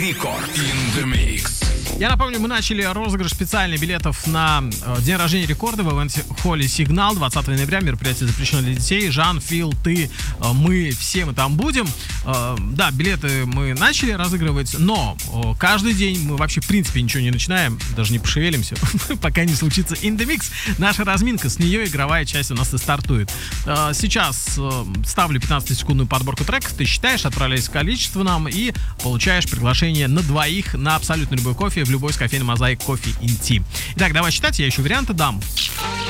Рекорд in the Mix. Я напомню, мы начали розыгрыш специальных билетов на день рождения рекорда в ивент-холле «Сигнал» 20 ноября. Мероприятие запрещено для детей. Жан, Фил, ты, мы, все мы там будем. Да, билеты мы начали разыгрывать, но каждый день мы вообще в принципе ничего не начинаем, даже не пошевелимся, пока не случится In The Mix. Наша разминка, с нее игровая часть у нас и стартует. Сейчас ставлю 15-секундную подборку треков, ты считаешь, отправляешь количество нам и получаешь приглашение на двоих на абсолютно любой кофе в любой из кофеин Mosaic Coffee & Tea. Итак, давай считать, я еще варианты дам.